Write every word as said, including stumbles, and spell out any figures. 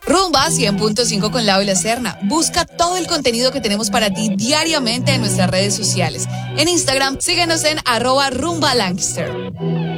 Rumba cien punto cinco con Lau y la Serna. Busca todo el contenido que tenemos para ti diariamente en nuestras redes sociales. En Instagram, síguenos en arroba Rumba Lancaster.